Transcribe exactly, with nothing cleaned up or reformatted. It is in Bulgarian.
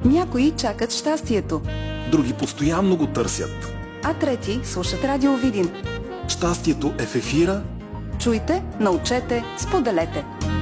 Някои чакат щастието, други постоянно го търсят, а трети слушат Радио Видин. Щастието е в ефира. Чуйте, научете, споделете.